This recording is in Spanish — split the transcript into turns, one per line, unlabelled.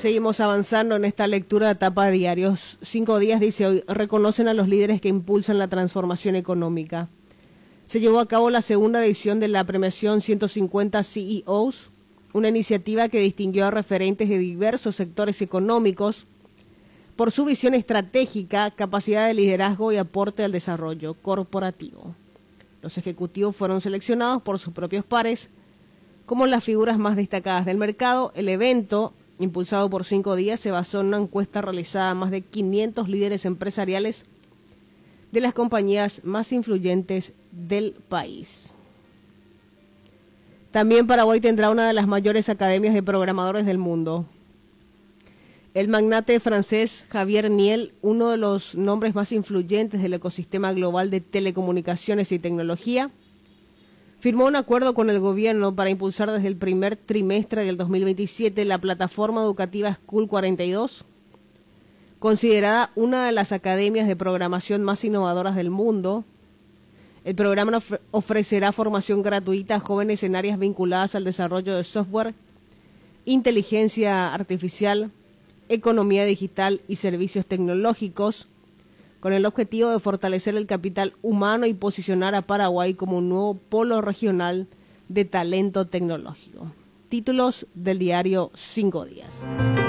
Seguimos avanzando en esta lectura de etapa de diarios. 5 días, dice hoy, reconocen a los líderes que impulsan la transformación económica. Se llevó a cabo la segunda edición de la premiación 150 CEOs, una iniciativa que distinguió a referentes de diversos sectores económicos por su visión estratégica, capacidad de liderazgo y aporte al desarrollo corporativo. Los ejecutivos fueron seleccionados por sus propios pares como las figuras más destacadas del mercado. El evento, impulsado por 5 días, se basó en una encuesta realizada a más de 500 líderes empresariales de las compañías más influyentes del país. También Paraguay tendrá una de las mayores academias de programadores del mundo. El magnate francés Javier Niel, uno de los nombres más influyentes del ecosistema global de telecomunicaciones y tecnología, firmó un acuerdo con el gobierno para impulsar desde el primer trimestre del 2027 la plataforma educativa School 42, considerada una de las academias de programación más innovadoras del mundo. El programa ofrecerá formación gratuita a jóvenes en áreas vinculadas al desarrollo de software, inteligencia artificial, economía digital y servicios tecnológicos, con el objetivo de fortalecer el capital humano y posicionar a Paraguay como un nuevo polo regional de talento tecnológico. Títulos del diario 5 días.